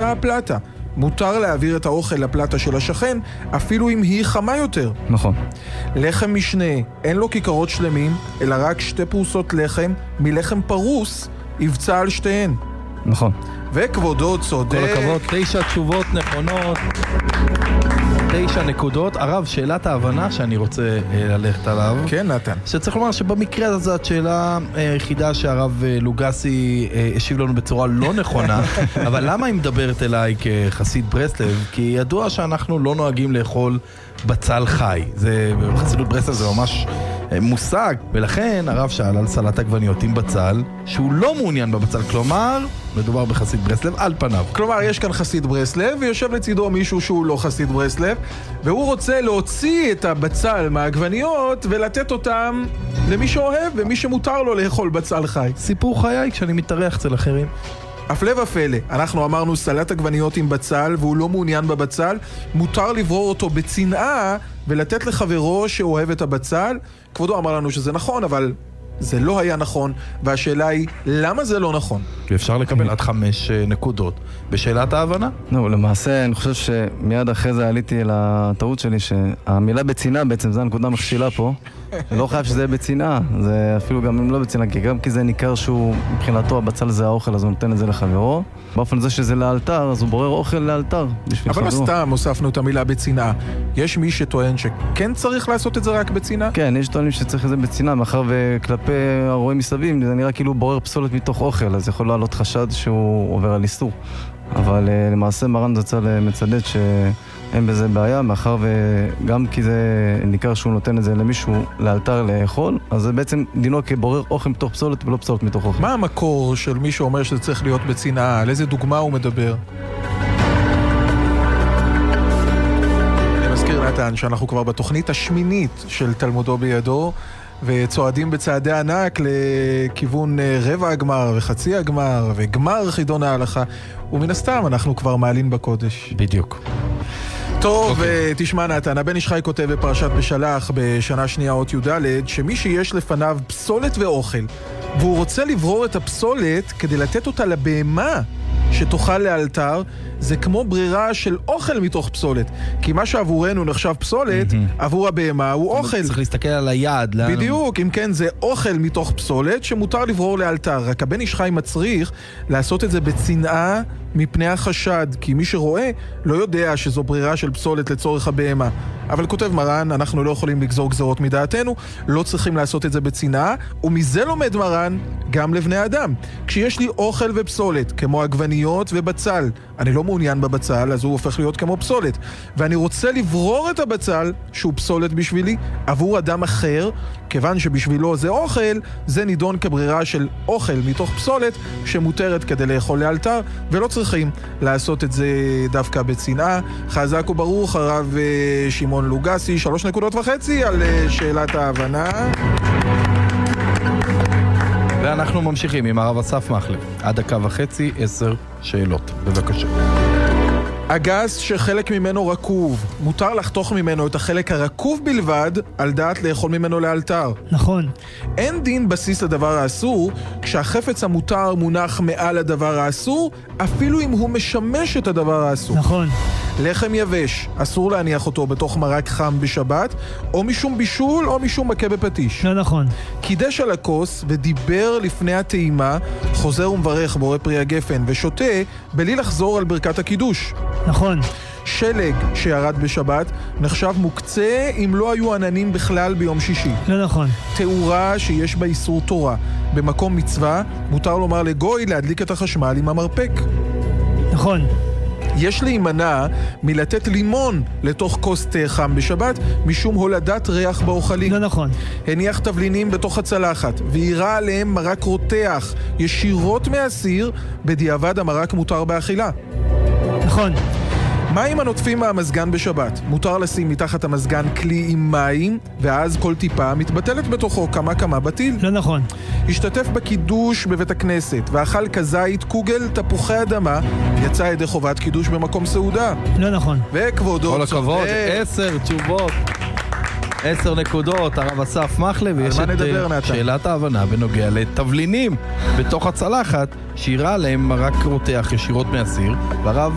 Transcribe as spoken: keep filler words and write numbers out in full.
אותה הפלטה. מותר להעביר את האוכל לפלטה של השכן, אפילו אם היא חמה יותר. נכון. לחם משנה, אין לו כיכרות שלמים, אלא רק שתי פרוסות לחם, מלחם פרוס, יבצע על שתיהן. נכון. וכבודו צודק. כל הכבוד, תשע תשובות נכונות, תשע נקודות. הרב, שאלת ההבנה שאני רוצה אה, ללכת עליו. כן, נתן. שצריך לומר שבמקרה הזה את שאלה היחידה שהרב לוגסי אה, השיב לנו בצורה לא נכונה, אבל למה היא מדברת אליי כחסיד ברסלב? כי ידוע שאנחנו לא נוהגים לאכול בצל חי. זה, בחסידות ברסלב זה ממש מושג, ולכן הרב שאל על סלט עגבניות עם בצל, שהוא לא מעוניין בבצל, כלומר, מדובר בחסיד ברסלב על פניו. כלומר, יש כאן חסיד ברסלב, ויושב לצידו מישהו שהוא לא חסיד ברסלב, והוא רוצה להוציא את הבצל מהעגבניות ולתת אותם למי שאוהב ומי שמותר לו לאכול בצל חי. סיפור חיי כשאני מתארח אצל אחרים. הפלא ופלא, אנחנו אמרנו סלט עגבניות עם בצל והוא לא מעוניין בבצל, מותר לברור אותו בצנעה ולתת לחברו שאוהב את הבצל. כבודו אמר לנו שזה נכון, אבל זה לא היה נכון, והשאלה היא, למה זה לא נכון? ואפשר לקבל עד חמש נקודות בשאלת ההבנה? לא, למעשה אני חושב שמיד אחרי זה עליתי על הטעות שלי, שהמילה בצנעה בעצם זה הנקודה מכשילה פה. לא חייב שזה יהיה בצנעה, זה אפילו גם אם לא בצנעה, כי גם כי זה ניכר שהוא מבחינתו הבצל זה האוכל, אז הוא נותן את זה לחברו. באופן זה שזה לאלתר, אז הוא בורר אוכל לאלתר בשביל חברו. אבל לא סתם הוספנו את המילה בצנעה. יש מי שטוען שכן צריך לעשות את זה רק בצנעה? כן, יש טוענים שצריך את זה בצנעה, מאחר וכלפי הרואים מסביב, זה נראה כאילו בורר פסולת מתוך אוכל, אז יכול לעלות חשד שהוא עובר על איסור. אבל למעשה מרן זצ"ל מצדד שאין בזה בעיה, מאחר וגם כי זה ניכר שהוא נותן את זה למישהו לאלתר לאכול, אז זה בעצם דינו כבורר אוכל מתוך פסולת ולא פסולת מתוך אוכל. מה המקור של מי שאומר שזה צריך להיות בצנעה? על איזה דוגמה הוא מדבר? אני מזכיר נתן שאנחנו כבר בתוכנית השמינית של תלמודו בידו, וצועדים בצעדי ענק לכיוון רבע הגמר וחצי הגמר וגמר חידון ההלכה, ומן הסתם אנחנו כבר מעלים בקודש. בדיוק. טוב, okay. תשמע נתן, הבן איש חי כותב בפרשת בשלח בשנה שנייה אות י"ד, שמי שיש לפניו פסולת ואוכל והוא רוצה לברור את הפסולת כדי לתת אותה לבהמה שתאכל לאלתר, זה כמו ברירה של אוכל מתוך פסולת. כי מה שעבורנו נחשב פסולת, mm-hmm. עבור הבהמה הוא אוכל. צריך להסתכל על היעד. בדיוק, אם כן זה אוכל מתוך פסולת שמותר לברור לאלתר. רק הבן איש חי מצריך לעשות את זה בצנעה מפני החשד, כי מי שרואה לא יודע שזו ברירה של פסולת לצורך הבהמה. אבל כותב מרן, אנחנו לא יכולים לגזור גזרות מדעתנו, לא צריכים לעשות את זה בצנעה, ומזה לומד מרן גם לבני אדם. כשיש לי אוכל ופסולת, כמו עגבניות ובצל, אני לא מעוניין בבצל, אז הוא הופך להיות כמו פסולת. ואני רוצה לברור את הבצל, שהוא פסולת בשבילי, עבור אדם אחר, כיוון שבשבילו זה אוכל, זה נידון כברירה של אוכל מתוך פסולת, שמותרת כדי לאכול לאלתר, ולא צריכים לעשות את זה דווקא בצנעה. חזק וברוך, הרב שמעון לוגסי, שלוש נקודות וחצי על שאלת ההבנה. ואנחנו ממשיכים עם הרב אסף מחלב. עד דקה וחצי, עשר שאלות. בבקשה. אגס שחלק ממנו רקוב, מותר לחתוך ממנו את החלק הרקוב בלבד, על דעת לאכול ממנו לאלתר. נכון. אין דין בסיס לדבר האסור, כשהחפץ המותר מונח מעל הדבר האסור, אפילו אם הוא משמש את הדבר האסור. נכון. לחם יבש, אסור להניח אותו בתוך מרק חם בשבת, או משום בישול או משום מכה בפטיש. לא נכון. קידש על הכוס ודיבר לפני הטעימה, חוזר ומברך בורא פרי הגפן ושותה, בלי לחזור על ברכת הקידוש. נכון. שלג שירד בשבת נחשב מוקצה אם לא היו עננים בכלל ביום שישי. לא נכון. תאורה שיש בה איסור תורה במקום מצווה, מותר לומר לגוי להדליק את החשמל עם המרפק. נכון. יש להימנע מלתת לימון לתוך כוס תה חם בשבת, משום הולדת ריח באוכלים. לא נכון. הניח תבלינים בתוך הצלחת, ויראה עליהם מרק רותח ישירות מהסיר, בדיעבד המרק מותר באכילה. נכון. מים הנוטפים מהמזגן בשבת. מותר לשים מתחת המזגן כלי עם מים, ואז כל טיפה מתבטלת בתוכו כמה כמה בטיל. לא נכון. השתתף בקידוש בבית הכנסת, ואכל כזית קוגל תפוחי אדמה, יצא ידי חובת קידוש במקום סעודה. לא נכון. וכבודו כל הכבוד, עשר תשובות. עשר נקודות, הרב אסף מחלב, ויש את שאלת ההבנה בנוגע לתבלינים בתוך הצלחת, שירה עליהם מרק רותח ישירות מהסיר, והרב